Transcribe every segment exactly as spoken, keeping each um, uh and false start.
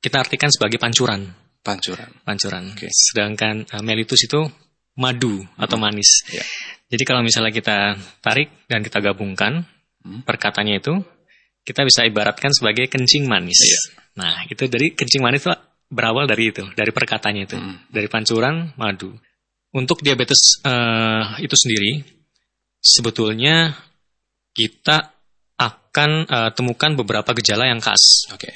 kita artikan sebagai pancuran. Pancuran. Pancuran. Okay. Sedangkan uh, mellitus itu madu hmm. atau manis. Yeah. Jadi kalau misalnya kita tarik dan kita gabungkan hmm. perkataannya itu, kita bisa ibaratkan sebagai kencing manis. Yeah. Nah, itu dari kencing manis itu berawal dari itu, dari perkataannya itu, hmm. dari pancuran madu. Untuk diabetes uh, itu sendiri, sebetulnya kita akan uh, temukan beberapa gejala yang khas. Oke. Okay.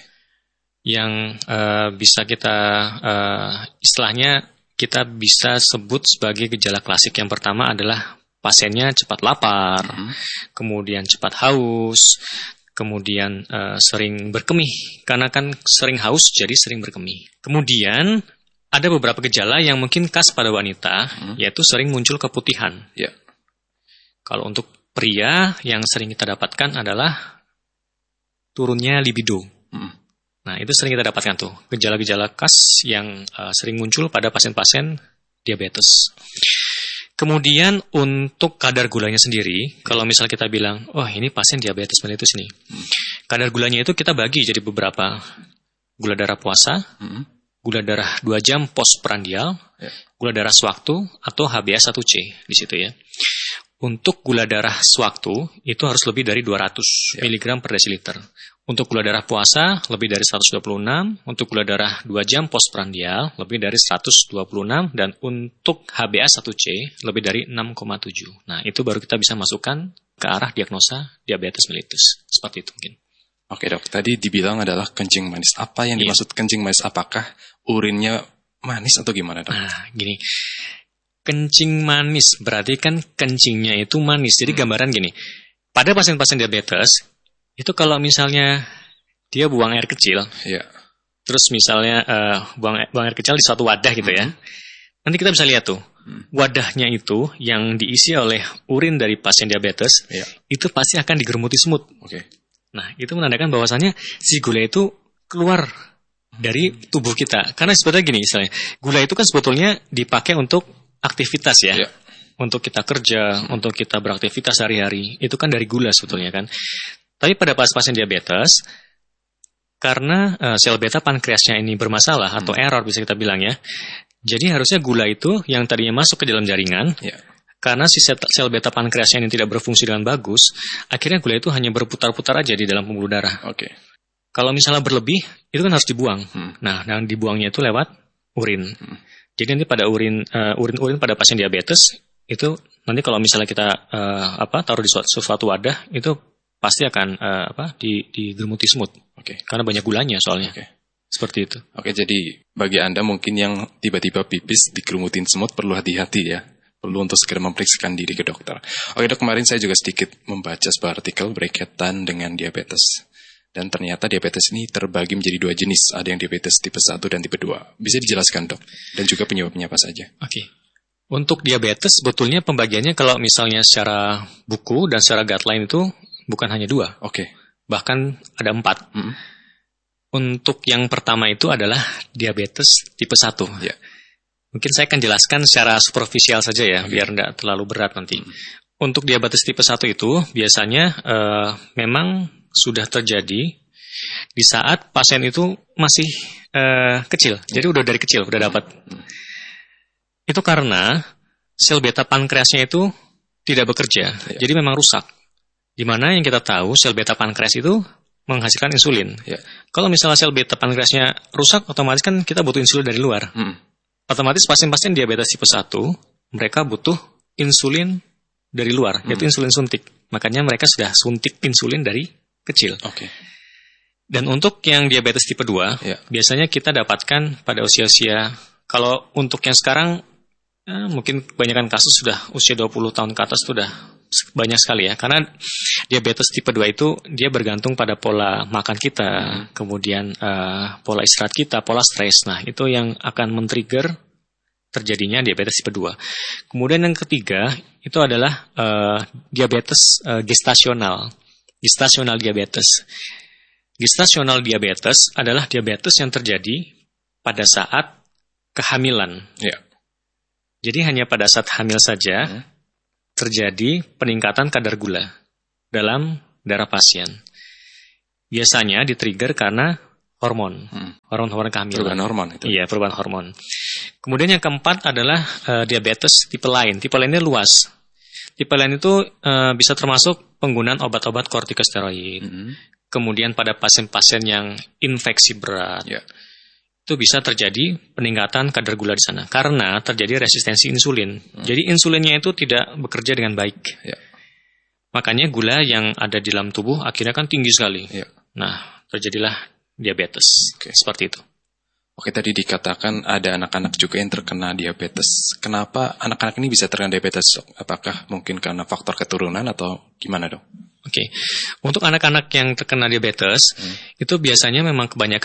Yang uh, bisa kita uh, istilahnya kita bisa sebut sebagai gejala klasik. Yang pertama adalah pasiennya cepat lapar, mm-hmm. kemudian cepat haus, kemudian uh, sering berkemih. Karena kan sering haus jadi sering berkemih. Kemudian ada beberapa gejala yang mungkin khas pada wanita, mm-hmm. yaitu sering muncul keputihan. Yeah. Kalau untuk pria yang sering kita dapatkan adalah turunnya libido. Mm-hmm. Nah, itu sering kita dapatkan tuh, gejala-gejala khas yang uh, sering muncul pada pasien-pasien diabetes. Kemudian untuk kadar gulanya sendiri, hmm. kalau misal kita bilang, oh ini pasien diabetes mellitus nih. Hmm. Kadar gulanya itu kita bagi jadi beberapa. Gula darah puasa, hmm. gula darah dua jam postprandial, yeah. gula darah sewaktu, atau H b A satu C di situ ya. Untuk gula darah sewaktu itu harus lebih dari dua ratus yeah. miligram per desiliter. Untuk gula darah puasa lebih dari seratus dua puluh enam, untuk gula darah dua jam postprandial lebih dari seratus dua puluh enam, dan untuk H b A satu C lebih dari enam koma tujuh. Nah, itu baru kita bisa masukkan ke arah diagnosa diabetes mellitus. Seperti itu mungkin. Oke dok, tadi dibilang adalah kencing manis. Apa yang dimaksud yeah. kencing manis? Apakah urinnya manis atau gimana dok? Nah, gini. Kencing manis berarti kan kencingnya itu manis. Jadi hmm. gambaran gini. Pada pasien-pasien diabetes, itu kalau misalnya dia buang air kecil, yeah. terus misalnya uh, buang, buang air kecil di suatu wadah gitu mm-hmm. ya, nanti kita bisa lihat tuh, mm. wadahnya itu yang diisi oleh urin dari pasien diabetes, yeah. itu pasti akan digerumuti semut. Okay. Nah, itu menandakan bahwasannya si gula itu keluar dari tubuh kita. Karena sebetulnya gini, misalnya, gula itu kan sebetulnya dipakai untuk aktivitas ya. Yeah. Untuk kita kerja, mm. untuk kita beraktivitas sehari-hari, itu kan dari gula sebetulnya kan. Tapi pada pasien diabetes, karena uh, sel beta pankreasnya ini bermasalah atau hmm. error bisa kita bilang ya, jadi harusnya gula itu yang tadinya masuk ke dalam jaringan, yeah. karena si sel, sel beta pankreasnya ini tidak berfungsi dengan bagus, akhirnya gula itu hanya berputar-putar aja di dalam pembuluh darah. Oke. Okay. Kalau misalnya berlebih, itu kan harus dibuang. Hmm. Nah, dan dibuangnya itu lewat urin. Hmm. Jadi nanti pada urin, uh, urin-urin pada pasien diabetes itu nanti kalau misalnya kita uh, apa taruh di suatu, suatu wadah itu pasti akan uh, apa di digerumuti semut. Oke. Okay. Karena banyak gulanya soalnya. Oke. Okay. Seperti itu. Oke, okay, jadi bagi Anda mungkin yang tiba-tiba pipis digerumutin semut perlu hati-hati ya. Perlu untuk segera memeriksakan diri ke dokter. Oke, dok, kemarin saya juga sedikit membaca sebuah artikel berkaitan dengan diabetes. Dan ternyata diabetes ini terbagi menjadi dua jenis. Ada yang diabetes tipe satu dan tipe dua. Bisa dijelaskan, dok? Dan juga penyebabnya apa saja? Oke. Okay. Untuk diabetes sebetulnya pembagiannya kalau misalnya secara buku dan secara guideline itu bukan hanya dua, oke, okay. bahkan ada empat. Mm-hmm. Untuk yang pertama itu adalah diabetes tipe satu. Yeah. Mungkin saya akan jelaskan secara superficial saja ya, okay. biar nggak terlalu berat nanti. Mm-hmm. Untuk diabetes tipe satu itu biasanya uh, memang sudah terjadi di saat pasien itu masih uh, kecil, yeah. jadi udah dari kecil udah dapat. Mm-hmm. Itu karena sel beta pankreasnya itu tidak bekerja, yeah. jadi memang rusak. Di mana yang kita tahu sel beta pankreas itu menghasilkan insulin. Ya. Kalau misalnya sel beta pankreasnya rusak, otomatis kan kita butuh insulin dari luar. Hmm. Otomatis pasien-pasien diabetes tipe satu, mereka butuh insulin dari luar, hmm. yaitu insulin suntik. Makanya mereka sudah suntik insulin dari kecil. Oke. Okay. Dan untuk yang diabetes tipe dua, ya. biasanya kita dapatkan pada usia-usia, kalau untuk yang sekarang, eh, mungkin kebanyakan kasus sudah usia dua puluh tahun ke atas sudah banyak sekali ya, karena diabetes tipe dua itu dia bergantung pada pola makan kita, hmm. kemudian uh, pola istirahat kita, pola stres. Nah, itu yang akan men-trigger terjadinya diabetes tipe dua. Kemudian yang ketiga itu adalah uh, diabetes uh, gestasional. Gestasional diabetes. Gestasional diabetes adalah diabetes yang terjadi pada saat kehamilan. Yeah. Jadi hanya pada saat hamil saja hmm. terjadi peningkatan kadar gula dalam darah pasien. Biasanya di-trigger karena hormon, hmm. hormon-hormon kehamilan. Perubahan hormon itu. Iya, perubahan hormon. Kemudian yang keempat adalah uh, diabetes tipe lain. Tipe lainnya luas. Tipe lain itu uh, bisa termasuk penggunaan obat-obat kortikosteroid. Hmm. Kemudian pada pasien-pasien yang infeksi berat, yeah. itu bisa terjadi peningkatan kadar gula di sana karena terjadi resistensi insulin. Hmm. Jadi insulinnya itu tidak bekerja dengan baik. Yeah. Makanya gula yang ada di dalam tubuh akhirnya kan tinggi sekali. Yeah. Nah, terjadilah diabetes, okay. seperti itu. Oke, tadi dikatakan ada anak-anak juga yang terkena diabetes. Kenapa anak-anak ini bisa terkena diabetes? Apakah mungkin karena faktor keturunan atau gimana, Dok? Oke, untuk anak-anak yang terkena diabetes, hmm. itu biasanya memang kebanyakan